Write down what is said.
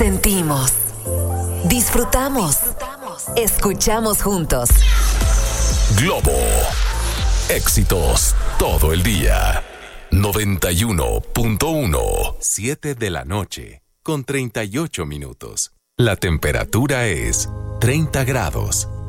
Sentimos, disfrutamos, escuchamos juntos. Globo. Éxitos todo el día. 91.1. 7 de la noche, con 38 minutos. La temperatura es 30 grados.